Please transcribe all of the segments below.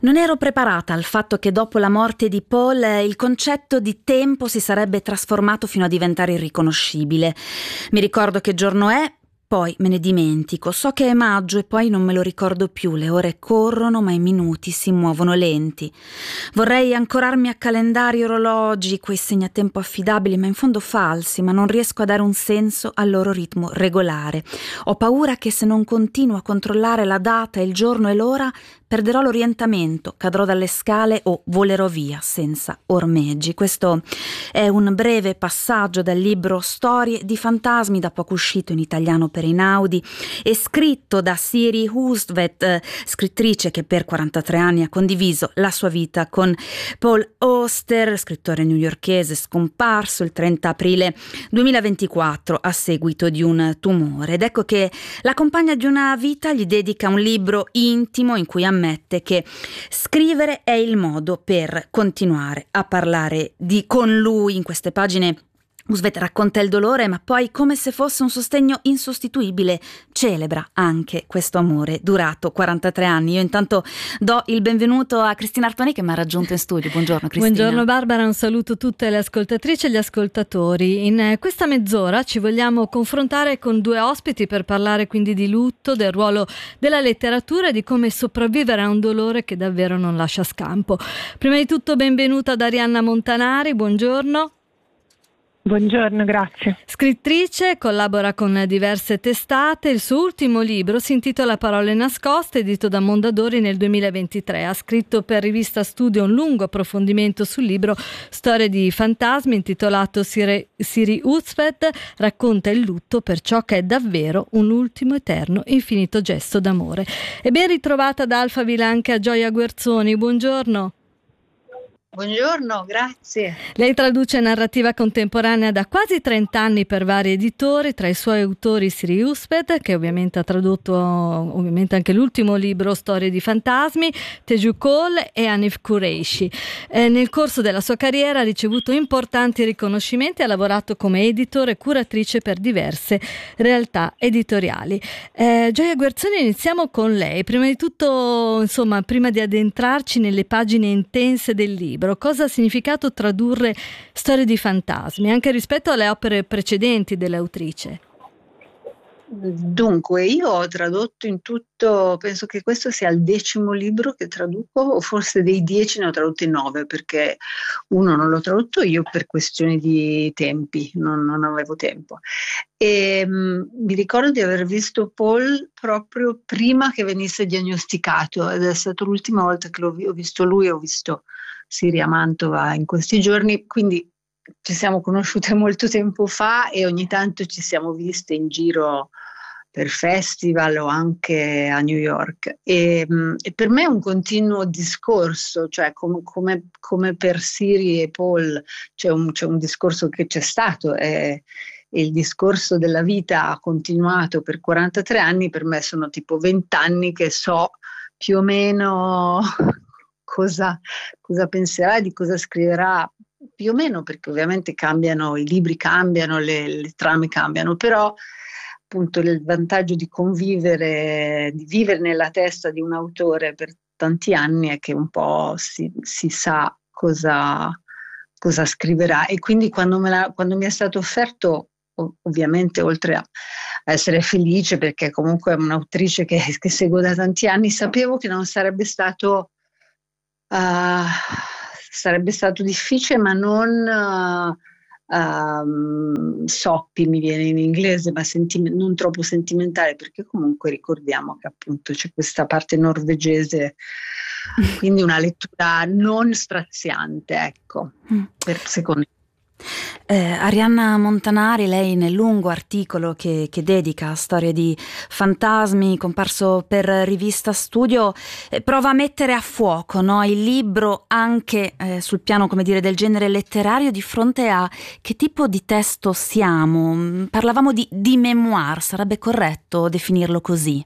Non ero preparata al fatto che dopo la morte di Paul il concetto di tempo si sarebbe trasformato fino a diventare irriconoscibile. Mi ricordo che giorno è, poi me ne dimentico. So che è maggio e poi non me lo ricordo più. Le ore corrono, ma i minuti si muovono lenti. Vorrei ancorarmi a calendari, orologi, quei segnatempo affidabili, ma in fondo falsi, ma non riesco a dare un senso al loro ritmo regolare. Ho paura che se non continuo a controllare la data, il giorno e l'ora, perderò l'orientamento, cadrò dalle scale o volerò via senza ormeggi. Questo è un breve passaggio dal libro Storie di fantasmi, da poco uscito in italiano per Einaudi e scritto da Siri Hustvedt, scrittrice che per 43 anni ha condiviso la sua vita con Paul Auster, scrittore newyorkese scomparso il 30 aprile 2024 a seguito di un tumore. Ed ecco che la compagna di una vita gli dedica un libro intimo in cui ammette che scrivere è il modo per continuare a parlare con lui. In queste pagine Hustvedt racconta il dolore, ma poi, come se fosse un sostegno insostituibile, celebra anche questo amore durato 43 anni. Io intanto do il benvenuto a Cristina Artoni che mi ha raggiunto in studio. Buongiorno Cristina. Buongiorno Barbara, un saluto a tutte le ascoltatrici e gli ascoltatori. In questa mezz'ora ci vogliamo confrontare con due ospiti per parlare quindi di lutto, del ruolo della letteratura e di come sopravvivere a un dolore che davvero non lascia scampo. Prima di tutto benvenuta ad Arianna Montanari, buongiorno. Buongiorno, grazie. Scrittrice, collabora con diverse testate. Il suo ultimo libro si intitola Parole nascoste, edito da Mondadori nel 2023. Ha scritto per Rivista Studio un lungo approfondimento sul libro Storie di fantasmi, intitolato Siri Hustvedt racconta il lutto per ciò che è davvero un ultimo eterno infinito gesto d'amore. E ben ritrovata da Alphaville anche a Gioia Guerzoni. Buongiorno. Buongiorno, grazie. Lei traduce narrativa contemporanea da quasi 30 anni per vari editori, tra i suoi autori Siri Hustvedt, che ovviamente ha tradotto anche l'ultimo libro Storie di fantasmi, Teju Cole e Hanif Kureishi. Nel corso della sua carriera ha ricevuto importanti riconoscimenti e ha lavorato come editore e curatrice per diverse realtà editoriali. Gioia Guerzoni, iniziamo con lei. Prima di tutto, insomma, prima di addentrarci nelle pagine intense del libro, cosa ha significato tradurre Storie di fantasmi, anche rispetto alle opere precedenti dell'autrice? Dunque, io ho tradotto in tutto, penso che questo sia il 10° libro che traduco, o forse dei 10 ne ho tradotti 9, perché uno non l'ho tradotto io per questioni di tempi, non avevo tempo. E mi ricordo di aver visto Paul proprio prima che venisse diagnosticato, ed è stata l'ultima volta che ho visto lui, ho visto Siri a Mantova in questi giorni, quindi ci siamo conosciute molto tempo fa e ogni tanto ci siamo viste in giro per festival o anche a New York. E per me è un continuo discorso, cioè come per Siri e Paul c'è un discorso che c'è stato, e il discorso della vita ha continuato per 43 anni, per me sono tipo 20 anni che so più o meno cosa penserà, di cosa scriverà, più o meno, perché ovviamente cambiano, i libri cambiano, le trame cambiano, però appunto il vantaggio di convivere, di vivere nella testa di un autore per tanti anni è che un po' si sa cosa scriverà, e quindi quando mi è stato offerto, ovviamente oltre a essere felice perché comunque è un'autrice che seguo da tanti anni, sapevo che non sarebbe stato difficile, ma non soppy, mi viene in inglese, ma non troppo sentimentale, perché comunque ricordiamo che appunto c'è questa parte norvegese, quindi una lettura non straziante, ecco, secondo me. Arianna Montanari, lei nel lungo articolo che dedica a Storie di fantasmi, comparso per Rivista Studio, prova a mettere a fuoco, no, il libro anche sul piano, come dire, del genere letterario, di fronte a che tipo di testo siamo. Parlavamo di memoir, sarebbe corretto definirlo così?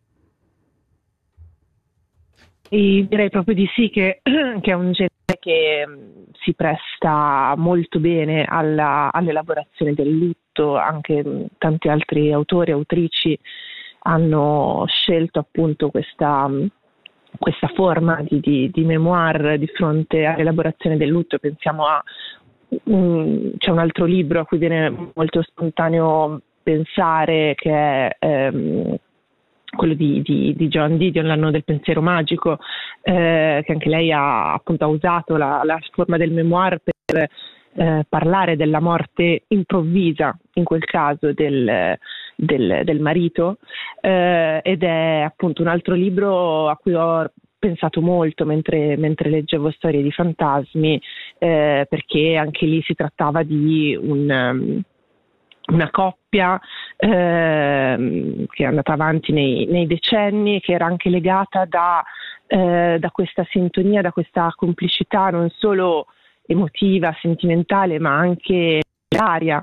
E direi proprio di sì, che è un genere che si presta molto bene all'elaborazione del lutto. Anche tanti altri autori e autrici hanno scelto appunto questa questa forma di memoir di fronte all'elaborazione del lutto. Pensiamo c'è un altro libro a cui viene molto spontaneo pensare, che è quello di Joan Didion, L'anno del pensiero magico, che anche lei ha usato la forma del memoir per parlare della morte improvvisa, in quel caso del marito, ed è appunto un altro libro a cui ho pensato molto mentre leggevo Storie di fantasmi, perché anche lì si trattava di una coppia che è andata avanti nei decenni, che era anche legata da questa sintonia, da questa complicità non solo emotiva, sentimentale, ma anche letteraria.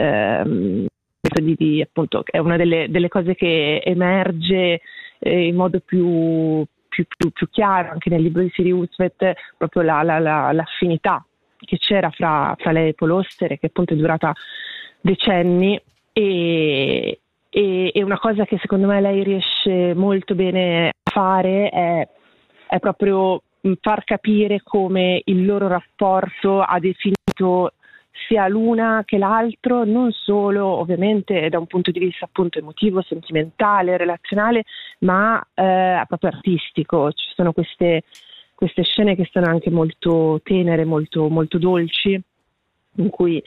Appunto, è una delle cose che emerge in modo più chiaro anche nel libro di Siri Hustvedt, proprio l'affinità che c'era fra lei e Paul Auster, che appunto è durata decenni, e una cosa che secondo me lei riesce molto bene a fare è proprio far capire come il loro rapporto ha definito sia l'una che l'altro, non solo ovviamente da un punto di vista appunto emotivo, sentimentale, relazionale, ma proprio artistico. Ci sono queste scene che sono anche molto tenere, molto, molto dolci, in cui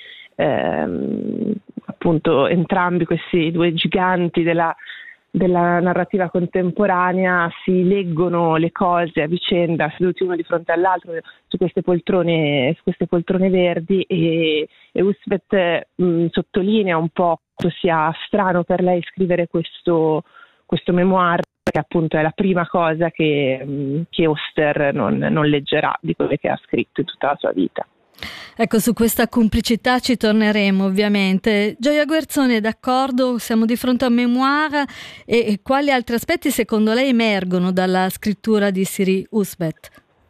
appunto entrambi questi due giganti della narrativa contemporanea si leggono le cose a vicenda, seduti uno di fronte all'altro su queste poltrone verdi, e Hustvedt sottolinea un po' quanto sia strano per lei scrivere questo memoir, perché appunto è la prima cosa che Auster non leggerà di quelle che ha scritto in tutta la sua vita. Ecco, su questa complicità ci torneremo ovviamente. Gioia Guerzoni, è d'accordo? Siamo di fronte a un memoir, e quali altri aspetti secondo lei emergono dalla scrittura di Siri Hustvedt?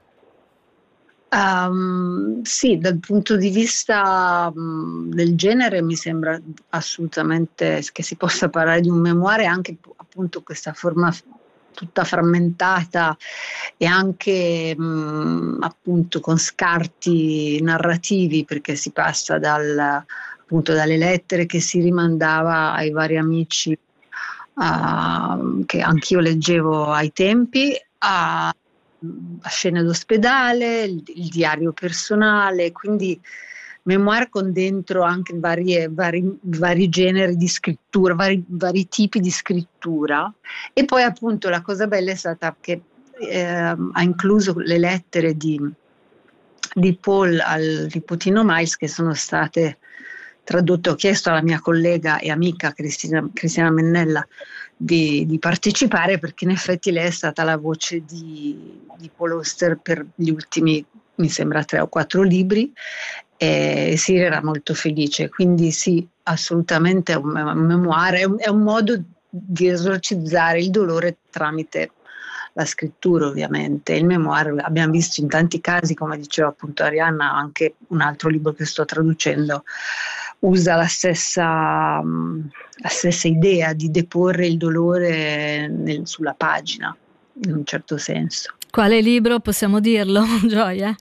Sì, dal punto di vista del genere mi sembra assolutamente che si possa parlare di un memoir, anche appunto questa forma tutta frammentata e anche appunto con scarti narrativi, perché si passa appunto dalle lettere che si rimandava ai vari amici che anch'io leggevo ai tempi, a scene d'ospedale, il diario personale, quindi memoir con dentro anche vari generi di scrittura, vari tipi di scrittura. E poi appunto la cosa bella è stata che ha incluso le lettere di Paul al nipotino Miles, che sono state tradotte. Ho chiesto alla mia collega e amica Cristina Mennella di partecipare, perché in effetti lei è stata la voce di Paul Auster per gli ultimi, mi sembra, 3 o 4 libri, e Siri era molto felice. Quindi sì, assolutamente è un memoir, è un modo di esorcizzare il dolore tramite la scrittura, ovviamente. Il memoir, abbiamo visto in tanti casi, come diceva appunto Arianna, anche un altro libro che sto traducendo usa la stessa idea di deporre il dolore sulla pagina, in un certo senso. Quale libro, possiamo dirlo, Gioia?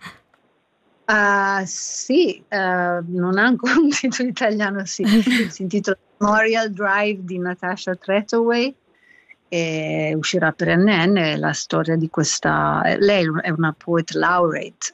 Sì, non ha ancora un titolo italiano, sì. Si intitola Memorial Drive di Natasha Trethewey, e uscirà per NN. È la storia di questa, lei è una poet laureate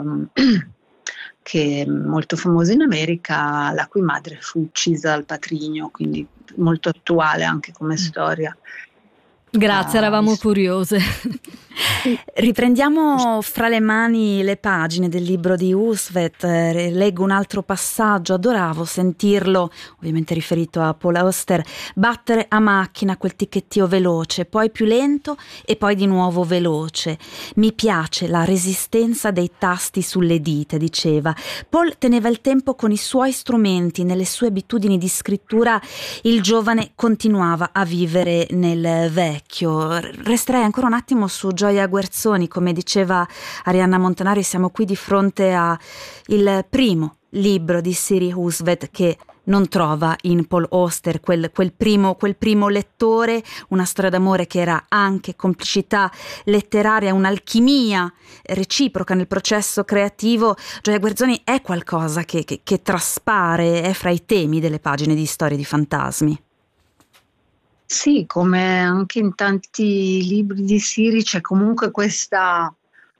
che è molto famosa in America, la cui madre fu uccisa dal patrigno, quindi molto attuale anche come storia. Grazie, eravamo curiose. Riprendiamo fra le mani le pagine del libro di Hustvedt. Leggo un altro passaggio, adoravo sentirlo, ovviamente riferito a Paul Auster, battere a macchina quel ticchettio veloce, poi più lento e poi di nuovo veloce. Mi piace la resistenza dei tasti sulle dita, diceva. Paul teneva il tempo con i suoi strumenti, nelle sue abitudini di scrittura il giovane continuava a vivere nel vecchio. Resterei ancora un attimo su Gioia Guerzoni. Come diceva Arianna Montanari, siamo qui di fronte a il primo libro di Siri Hustvedt che non trova in Paul Auster, quel primo lettore, una storia d'amore che era anche complicità letteraria, un'alchimia reciproca nel processo creativo. Gioia Guerzoni è qualcosa che traspare, è fra i temi delle pagine di Storie di fantasmi. Sì, come anche in tanti libri di Siri c'è comunque questa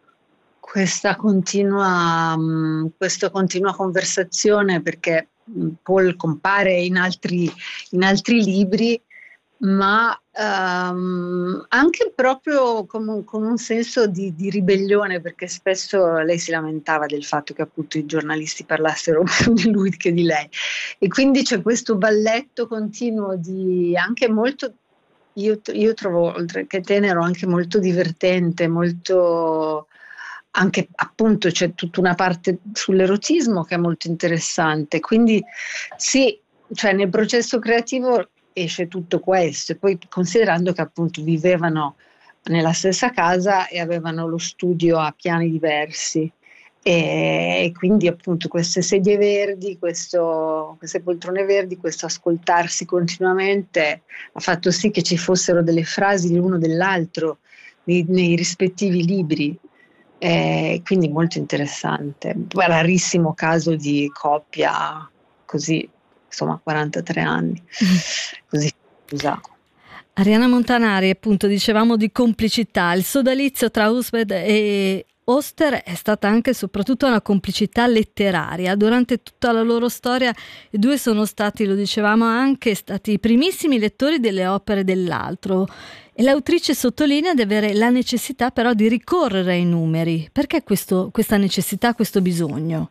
continua conversazione, perché Paul compare in altri libri, ma anche proprio con un senso di ribellione, perché spesso lei si lamentava del fatto che appunto i giornalisti parlassero più di lui che di lei, e quindi c'è questo balletto continuo di anche molto, io trovo, oltre che tenero, anche molto divertente, molto, anche appunto c'è tutta una parte sull'erotismo che è molto interessante, quindi sì, cioè nel processo creativo esce tutto questo, e poi considerando che appunto vivevano nella stessa casa e avevano lo studio a piani diversi, e quindi appunto queste sedie verdi, queste poltrone verdi, questo ascoltarsi continuamente ha fatto sì che ci fossero delle frasi l'uno dell'altro nei rispettivi libri. Quindi molto interessante, rarissimo caso di coppia così, insomma, 43 anni, così scusa. Arianna Montanari, appunto, dicevamo di complicità. Il sodalizio tra Hustvedt e Auster è stata anche e soprattutto una complicità letteraria. Durante tutta la loro storia i due sono stati, lo dicevamo anche, stati i primissimi lettori delle opere dell'altro, e l'autrice sottolinea di avere la necessità però di ricorrere ai numeri. Perché questa necessità, questo bisogno?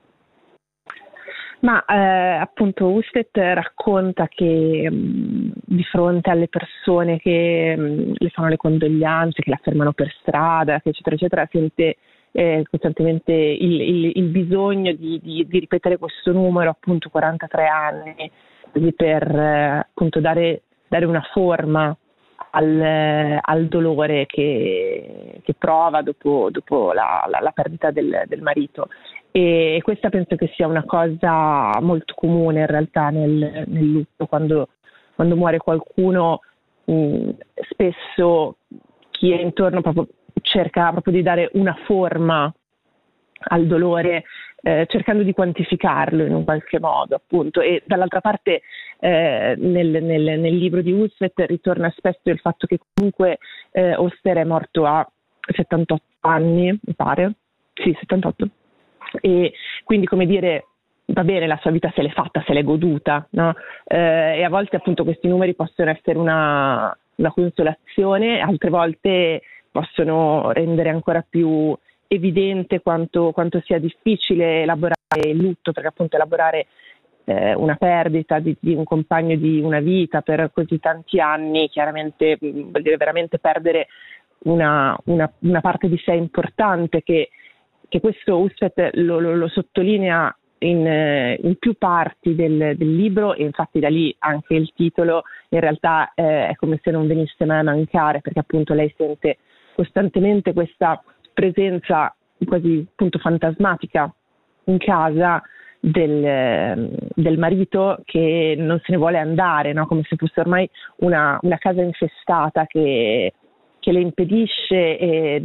Ma appunto Hustvedt racconta che di fronte alle persone che le fanno le condoglianze, che la fermano per strada, che eccetera eccetera, sente costantemente il bisogno di ripetere questo numero, appunto 43 anni, così per appunto dare una forma al dolore che prova dopo la perdita del marito. E questa penso che sia una cosa molto comune in realtà nel lutto, quando muore qualcuno, spesso chi è intorno proprio cerca proprio di dare una forma al dolore, cercando di quantificarlo in un qualche modo, appunto. E dall'altra parte nel libro di Hustvedt ritorna spesso il fatto che comunque Auster è morto a 78 anni, mi pare, sì, 78, e quindi, come dire, va bene, la sua vita se l'è fatta, se l'è goduta, no? E a volte appunto questi numeri possono essere una consolazione, altre volte possono rendere ancora più evidente quanto sia difficile elaborare il lutto, perché appunto elaborare una perdita di un compagno di una vita per così tanti anni chiaramente vuol dire veramente perdere una parte di sé importante, che questo Hustvedt lo sottolinea in più parti del libro, e infatti da lì anche il titolo in realtà è come se non venisse mai a mancare, perché appunto lei sente costantemente questa presenza quasi appunto fantasmatica in casa del marito, che non se ne vuole andare, no? Come se fosse ormai una casa infestata che le impedisce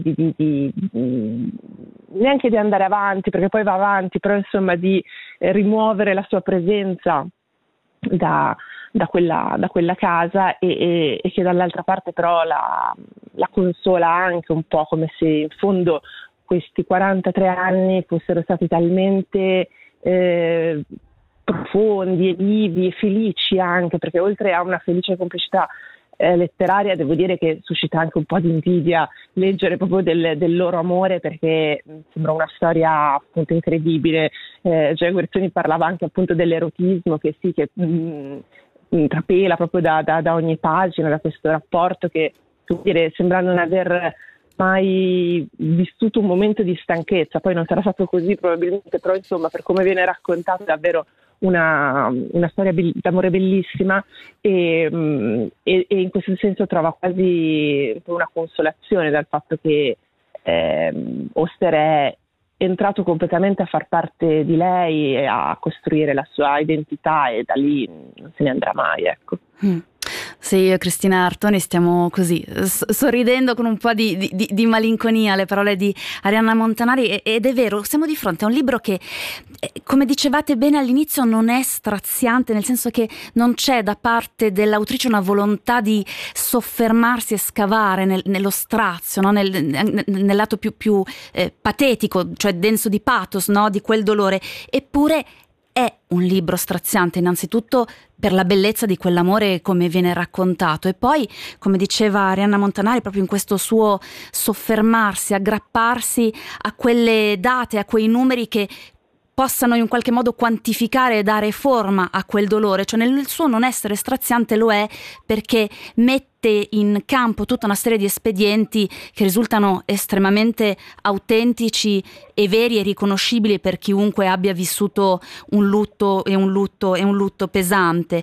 neanche di andare avanti, perché poi va avanti, però insomma di rimuovere la sua presenza da quella casa, e che dall'altra parte però la consola anche un po', come se in fondo questi 43 anni fossero stati talmente profondi e vivi e felici, anche perché oltre a una felice complicità letteraria, devo dire che suscita anche un po' di invidia leggere proprio del loro amore, perché sembra una storia appunto incredibile. Gioia Guerzoni parlava anche appunto dell'erotismo che trapela proprio da ogni pagina, da questo rapporto che, devo dire, sembra non aver mai vissuto un momento di stanchezza. Poi non sarà stato così probabilmente, però insomma, per come viene raccontato, è davvero una storia d'amore bellissima, e in questo senso trova quasi una consolazione dal fatto che Auster è entrato completamente a far parte di lei e a costruire la sua identità, e da lì non se ne andrà mai, ecco. Sì, io e Cristina Artoni stiamo così sorridendo con un po' di malinconia alle parole di Arianna Montanari, ed è vero, siamo di fronte a un libro che, come dicevate bene all'inizio, non è straziante, nel senso che non c'è da parte dell'autrice una volontà di soffermarsi e scavare nello strazio, no? nel lato più patetico, cioè denso di pathos, no? Di quel dolore, eppure è un libro straziante innanzitutto per la bellezza di quell'amore come viene raccontato, e poi, come diceva Arianna Montanari, proprio in questo suo soffermarsi, aggrapparsi a quelle date, a quei numeri che possano in qualche modo quantificare e dare forma a quel dolore, cioè nel suo non essere straziante lo è perché mette in campo tutta una serie di espedienti che risultano estremamente autentici e veri e riconoscibili per chiunque abbia vissuto un lutto pesante.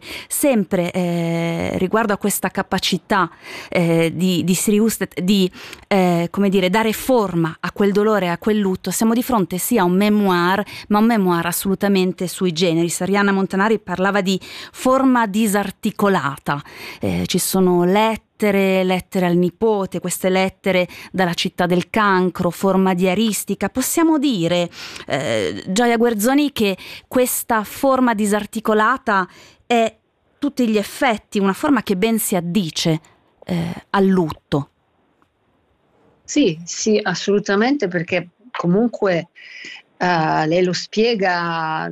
Sempre riguardo a questa capacità di Siri Hustvedt di come dire, dare forma a quel dolore, a quel lutto, siamo di fronte sia a un memoir, ma un memoir assolutamente sui generis. Arianna Montanari parlava di forma disarticolata, ci sono lettere al nipote, queste lettere dalla città del cancro, forma diaristica. Possiamo dire, Gioia Guerzoni, che questa forma disarticolata è tutti gli effetti una forma che ben si addice al lutto. Sì, assolutamente, perché comunque lei lo spiega,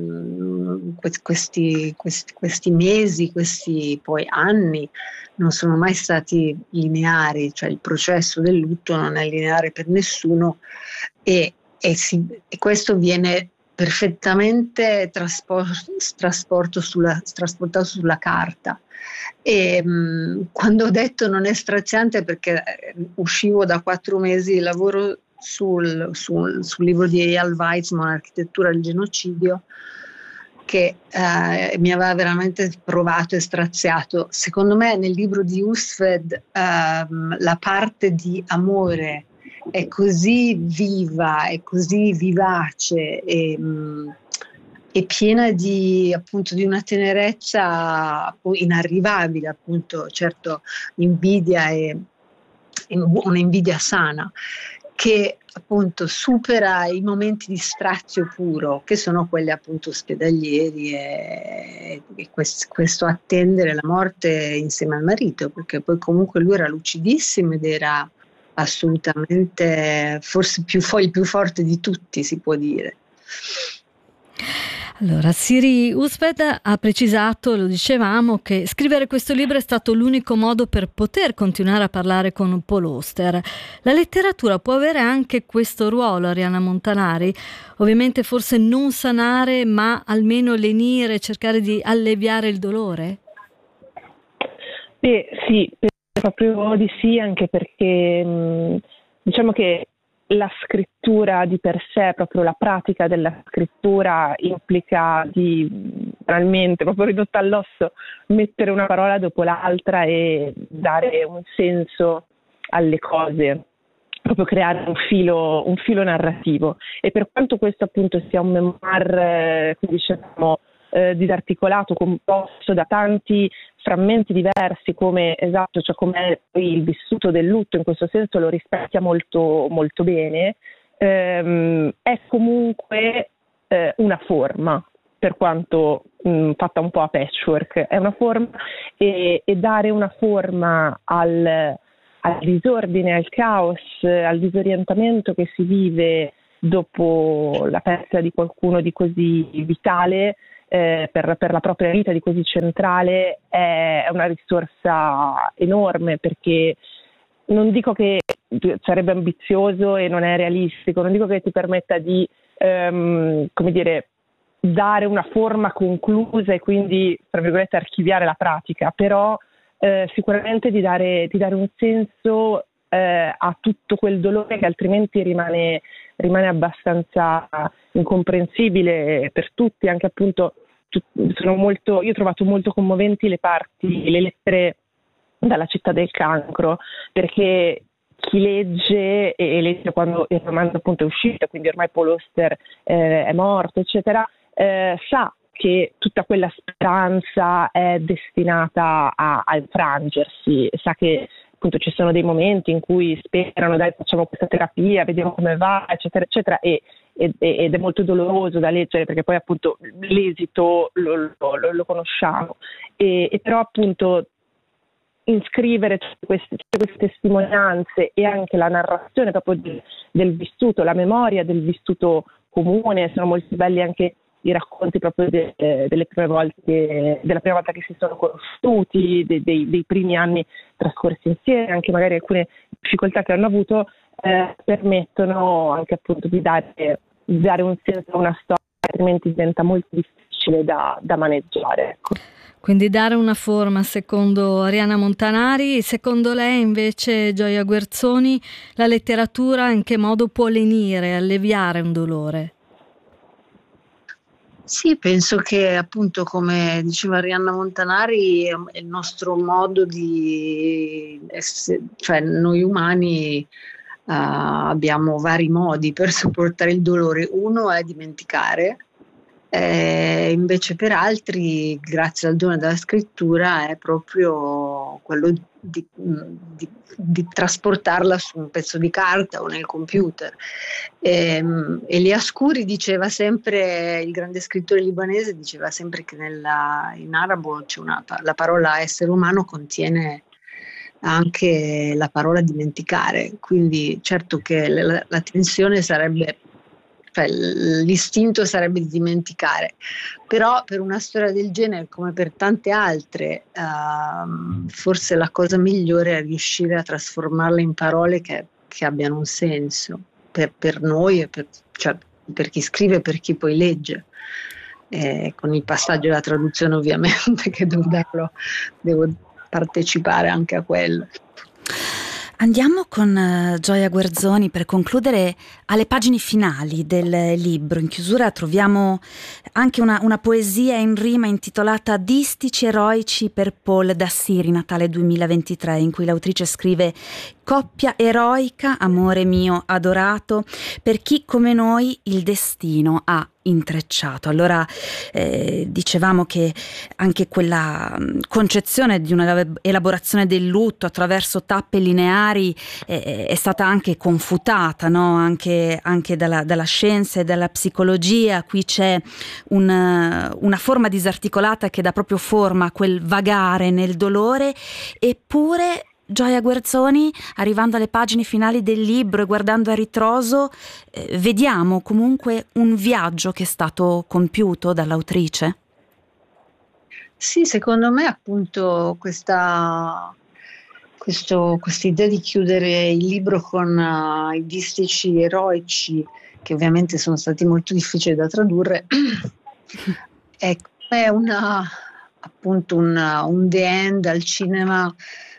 questi mesi, questi poi anni non sono mai stati lineari, cioè il processo del lutto non è lineare per nessuno, e questo viene perfettamente trasportato sulla carta. E quando ho detto non è straziante, perché uscivo da 4 mesi di lavoro sul libro di Eyal Weizman, Architettura del genocidio, che mi aveva veramente provato e straziato. Secondo me nel libro di Hustvedt la parte di amore è così viva, è così vivace e piena di una tenerezza inarrivabile, appunto, certo invidia e un'invidia sana, che appunto supera i momenti di strazio puro, che sono quelli appunto ospedalieri, e questo attendere la morte insieme al marito, perché poi comunque lui era lucidissimo ed era assolutamente forse il più forte di tutti, si può dire. Allora, Siri Hustvedt ha precisato, lo dicevamo, che scrivere questo libro è stato l'unico modo per poter continuare a parlare con Paul Auster. La letteratura può avere anche questo ruolo, Arianna Montanari? Ovviamente forse non sanare, ma almeno lenire, cercare di alleviare il dolore? Beh, sì, proprio di sì, anche perché diciamo che la scrittura di per sé, proprio la pratica della scrittura, implica realmente, proprio ridotta all'osso, mettere una parola dopo l'altra e dare un senso alle cose, proprio creare un filo narrativo. E per quanto questo appunto sia un memoir, come dicevamo, disarticolato, composto da tanti frammenti diversi, come come il vissuto del lutto, in questo senso lo rispecchia molto, molto bene, è comunque una forma, per quanto fatta un po' a patchwork, è una forma, e dare una forma al disordine, al caos, al disorientamento che si vive dopo la perdita di qualcuno di così vitale, per la propria vita, di così centrale, è una risorsa enorme, perché non dico che sarebbe ambizioso e non è realistico, non dico che ti permetta di dare una forma conclusa e quindi, tra virgolette, archiviare la pratica, però sicuramente di dare un senso a tutto quel dolore che altrimenti rimane abbastanza incomprensibile per tutti. Anche appunto io ho trovato molto commoventi le lettere dalla città del cancro, perché chi legge e legge quando il romanzo appunto è uscito, quindi ormai Paul Auster è morto, eccetera, sa che tutta quella speranza è destinata a infrangersi, sa che appunto ci sono dei momenti in cui sperano, dai, facciamo questa terapia, vediamo come va, eccetera, eccetera, ed è molto doloroso da leggere, perché poi appunto l'esito lo conosciamo, e però appunto inscrivere tutte queste testimonianze e anche la narrazione proprio del vissuto, la memoria del vissuto comune. Sono molto belli anche i racconti proprio della prima volta che si sono conosciuti, dei primi anni trascorsi insieme, anche magari alcune difficoltà che hanno avuto, permettono anche appunto di dare un senso a una storia, altrimenti diventa molto difficile da maneggiare, ecco. Quindi dare una forma, secondo Arianna Montanari. Secondo lei invece, Gioia Guerzoni, la letteratura in che modo può lenire, alleviare un dolore? Sì, penso che appunto, come diceva Arianna Montanari, è il nostro modo di essere, cioè noi umani abbiamo vari modi per sopportare il dolore. Uno è dimenticare, invece per altri, grazie al dono della scrittura, è proprio quello di trasportarla su un pezzo di carta o nel computer. Elias Khoury diceva sempre, il grande scrittore libanese, diceva sempre che in arabo c'è la parola essere umano contiene anche la parola dimenticare, quindi certo che la tensione sarebbe, cioè l'istinto sarebbe di dimenticare, però per una storia del genere, come per tante altre, forse la cosa migliore è riuscire a trasformarle in parole che abbiano un senso per noi e per chi scrive e per chi poi legge, con il passaggio della traduzione ovviamente, che devo partecipare anche a quello. Andiamo con Gioia Guerzoni per concludere alle pagine finali del libro. In chiusura troviamo anche una poesia in rima intitolata Distici eroici per Paul Dassiri, Natale 2023, in cui l'autrice scrive: coppia eroica, amore mio adorato, per chi come noi il destino ha intrecciato. Allora dicevamo che anche quella concezione di una elaborazione del lutto attraverso tappe lineari è stata anche confutata, no? Anche dalla scienza e dalla psicologia. Qui c'è una forma disarticolata che dà proprio forma a quel vagare nel dolore, eppure Gioia Guerzoni, arrivando alle pagine finali del libro e guardando a ritroso, vediamo comunque un viaggio che è stato compiuto dall'autrice. Sì, secondo me appunto questa idea di chiudere il libro con i distici eroici, che ovviamente sono stati molto difficili da tradurre, è appunto un the end al cinema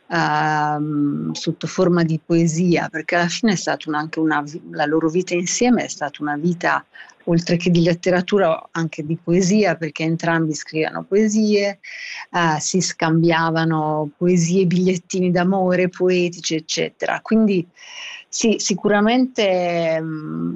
sotto forma di poesia, perché alla fine è stata la loro vita insieme è stata una vita, oltre che di letteratura, anche di poesia, perché entrambi scrivevano poesie, si scambiavano poesie, bigliettini d'amore poetici, eccetera. Quindi sì, sicuramente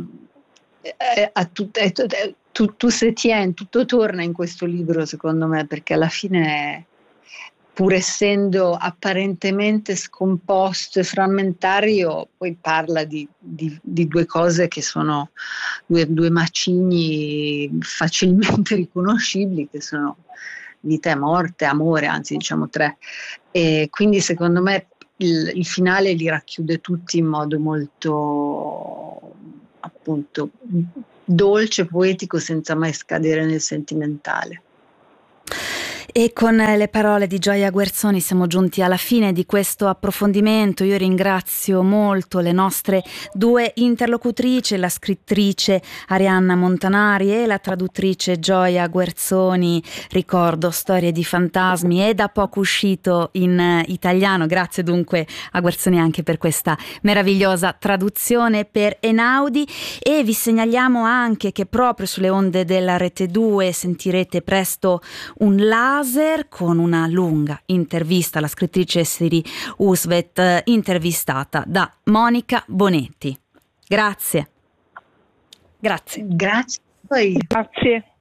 tutto se tiene, tutto torna in questo libro, secondo me, perché alla fine, pur essendo apparentemente scomposto e frammentario, poi parla di due cose che sono due macigni facilmente riconoscibili, che sono vita e morte, amore, anzi diciamo tre. E quindi secondo me il finale li racchiude tutti in modo molto, appunto, dolce, poetico, senza mai scadere nel sentimentale. E con le parole di Gioia Guerzoni siamo giunti alla fine di questo approfondimento. Io ringrazio molto le nostre due interlocutrici, la scrittrice Arianna Montanari e la traduttrice Gioia Guerzoni. Ricordo Storie di fantasmi, è da poco uscito in italiano. Grazie dunque a Guerzoni anche per questa meravigliosa traduzione per Einaudi, e vi segnaliamo anche che proprio sulle onde della Rete 2 sentirete presto un live laser, con una lunga intervista alla scrittrice Siri Husvet, intervistata da Monica Bonetti. Grazie. Grazie. Grazie. Poi. Grazie.